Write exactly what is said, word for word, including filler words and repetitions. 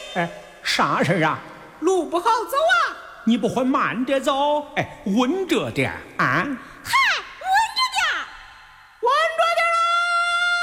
哎，啥事儿啊？ 路不好走啊！ 你不会慢点走？哎，稳着点啊！ 嗨，